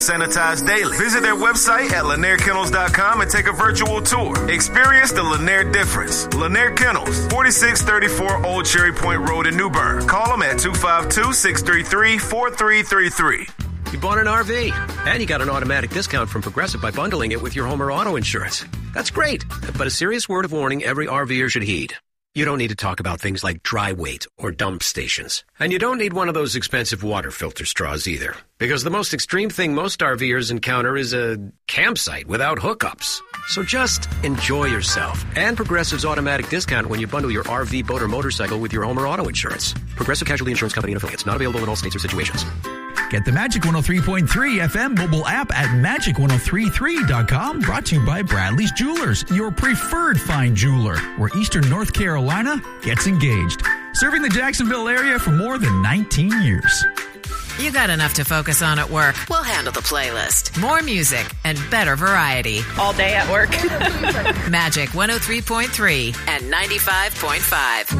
Sanitize daily. Visit their website at LanierKennels.com and take a virtual tour. Experience the Lanier difference. Lanier Kennels, 4634 Old Cherry Point Road in New Bern. Call them at 252-633-4333. You bought an RV, and you got an automatic discount from Progressive by bundling it with your home or auto insurance. That's great, but a serious word of warning every RVer should heed. You don't need to talk about things like dry weight or dump stations. And you don't need one of those expensive water filter straws either. Because the most extreme thing most RVers encounter is a campsite without hookups. So just enjoy yourself. And Progressive's automatic discount when you bundle your RV, boat, or motorcycle with your home or auto insurance. Progressive Casualty Insurance Company and affiliates. Not available in all states or situations. Get the Magic 103.3 FM mobile app at magic1033.com. Brought to you by Bradley's Jewelers, your preferred fine jeweler, where Eastern North Carolina gets engaged. Serving the Jacksonville area for more than 19 years. You got enough to focus on at work. We'll handle the playlist. More music and better variety. All day at work. Magic 103.3 and 95.5.